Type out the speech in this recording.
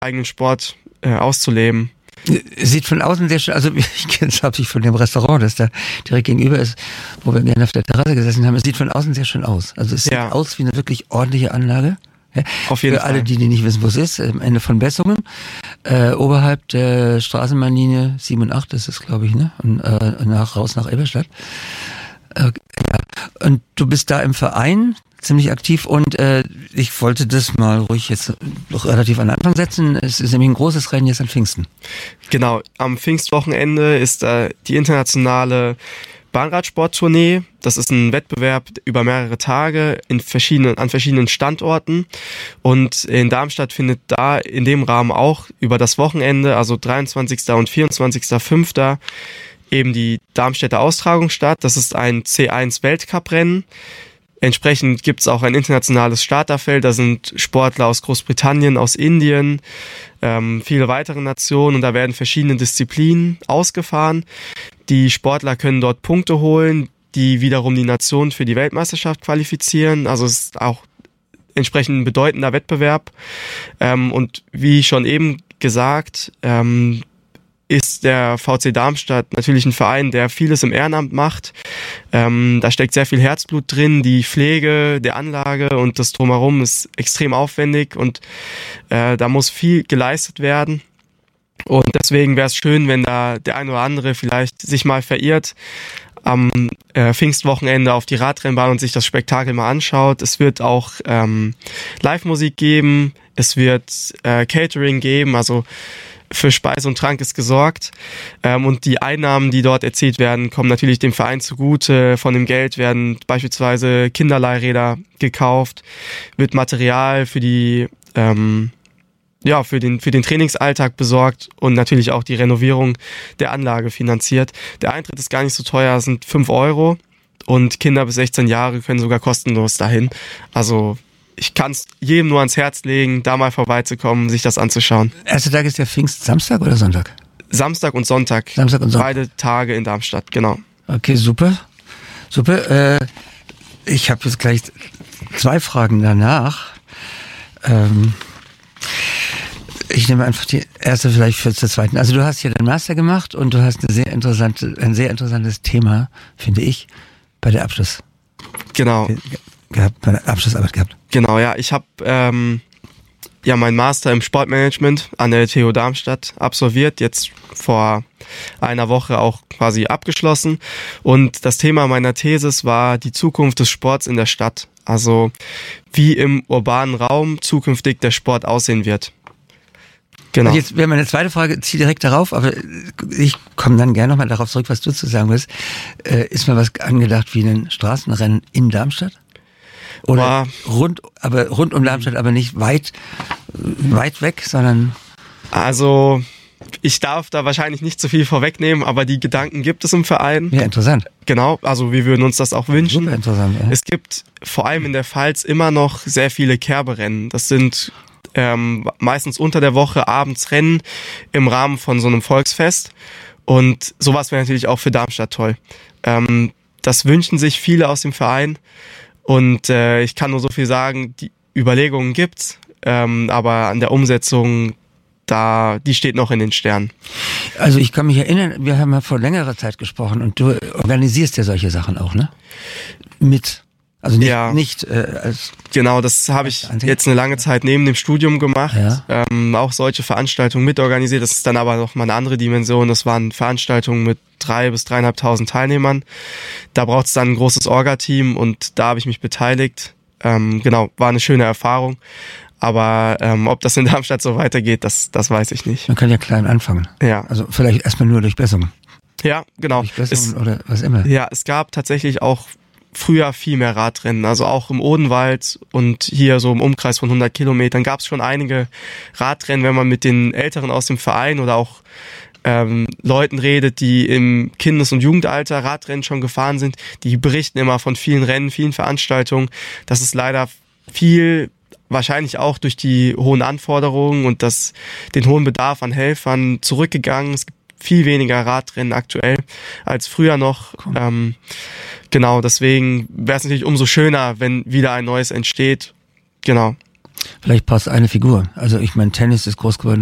eigenen Sport auszuleben. Sieht von außen sehr schön, also ich kenne es hauptsächlich von dem Restaurant, das da direkt gegenüber ist, wo wir gerne auf der Terrasse gesessen haben. Es sieht von außen sehr schön aus. Also es sieht aus wie eine wirklich ordentliche Anlage. Ja, auf jeden Fall. Für alle, die nicht wissen, wo es ist, am Ende von Bessungen, oberhalb der Straßenbahnlinie 7 und 8 ist es, glaube ich, ne? Und raus nach Eberstadt. Ja. Und du bist da im Verein ziemlich aktiv und ich wollte das mal ruhig jetzt noch relativ an den Anfang setzen. Es ist nämlich ein großes Rennen jetzt an Pfingsten. Genau, am Pfingstwochenende ist die internationale Bahnradsporttournee. Das ist ein Wettbewerb über mehrere Tage an verschiedenen Standorten. Und in Darmstadt findet da in dem Rahmen auch über das Wochenende, also 23. und 24.05. eben die Darmstädter Austragung statt. Das ist ein C1 Weltcuprennen. Entsprechend gibt es auch ein internationales Starterfeld. Da sind Sportler aus Großbritannien, aus Indien, viele weitere Nationen und da werden verschiedene Disziplinen ausgefahren. Die Sportler können dort Punkte holen, die wiederum die Nation für die Weltmeisterschaft qualifizieren. Also es ist auch entsprechend ein bedeutender Wettbewerb. Und wie schon eben gesagt, ist der VC Darmstadt natürlich ein Verein, der vieles im Ehrenamt macht. Da steckt sehr viel Herzblut drin. Die Pflege der Anlage und das Drumherum ist extrem aufwendig und da muss viel geleistet werden. Und deswegen wäre es schön, wenn da der ein oder andere vielleicht sich mal verirrt am Pfingstwochenende auf die Radrennbahn und sich das Spektakel mal anschaut. Es wird auch Live-Musik geben, es wird Catering geben, also für Speise und Trank ist gesorgt und die Einnahmen, die dort erzielt werden, kommen natürlich dem Verein zugute. Von dem Geld werden beispielsweise Kinderleihräder gekauft, wird Material für die für den Trainingsalltag besorgt und natürlich auch die Renovierung der Anlage finanziert. Der Eintritt ist gar nicht so teuer, es sind 5 € und Kinder bis 16 Jahre können sogar kostenlos dahin. Also ich kann es jedem nur ans Herz legen, da mal vorbeizukommen, sich das anzuschauen. Erster Tag ist der Pfingst, Samstag oder Sonntag? Samstag und Sonntag. Samstag und Sonntag. Beide Tage in Darmstadt, genau. Okay, super. Super. Ich habe jetzt gleich 2 Fragen danach. Ich nehme einfach die erste vielleicht für zur zweiten. Also du hast hier deinen Master gemacht und du hast ein sehr interessantes Thema, finde ich, bei der Abschlussarbeit gehabt. Genau, ja. Ich habe meinen Master im Sportmanagement an der TU Darmstadt absolviert, jetzt vor einer Woche auch quasi abgeschlossen. Und das Thema meiner Thesis war die Zukunft des Sports in der Stadt. Also wie im urbanen Raum zukünftig der Sport aussehen wird. Genau. Und jetzt wäre meine zweite Frage, zieh direkt darauf, aber ich komme dann gerne nochmal darauf zurück, was du zu sagen willst. Ist mal was angedacht wie ein Straßenrennen in Darmstadt? Oder rund um Darmstadt, aber nicht weit weg, sondern... Also, ich darf da wahrscheinlich nicht zu viel vorwegnehmen, aber die Gedanken gibt es im Verein. Ja, interessant. Genau, also wir würden uns das auch wünschen. Super interessant, ja. Es gibt vor allem in der Pfalz immer noch sehr viele Kerberennen. Das sind meistens unter der Woche abends Rennen im Rahmen von so einem Volksfest. Und sowas wäre natürlich auch für Darmstadt toll. Das wünschen sich viele aus dem Verein. Und ich kann nur so viel sagen, die Überlegungen gibt's, aber an der Umsetzung, die steht noch in den Sternen. Also ich kann mich erinnern, wir haben ja vor längerer Zeit gesprochen und du organisierst ja solche Sachen auch, ne? Also nicht als... Genau, das habe ich jetzt eine lange Zeit neben dem Studium gemacht, auch solche Veranstaltungen mitorganisiert. Das ist dann aber noch mal eine andere Dimension. Das waren Veranstaltungen mit 3.000 bis 3.500 Teilnehmern. Da braucht es dann ein großes Orga-Team und da habe ich mich beteiligt. War eine schöne Erfahrung. Aber ob das in Darmstadt so weitergeht, das weiß ich nicht. Man kann ja klein anfangen. Ja. Also vielleicht erstmal nur durch Bessungen. Ja, genau. Durch Bessungen oder was immer. Ja, es gab tatsächlich auch früher viel mehr Radrennen, also auch im Odenwald und hier so im Umkreis von 100 Kilometern gab es schon einige Radrennen, wenn man mit den Älteren aus dem Verein oder auch Leuten redet, die im Kindes- und Jugendalter Radrennen schon gefahren sind, die berichten immer von vielen Rennen, vielen Veranstaltungen. Das ist leider viel, wahrscheinlich auch durch die hohen Anforderungen und den hohen Bedarf an Helfern zurückgegangen. Es gibt viel weniger Radrennen aktuell als früher noch. Cool. Deswegen wäre es natürlich umso schöner, wenn wieder ein neues entsteht. Genau. Vielleicht passt eine Figur. Also ich meine, Tennis ist groß geworden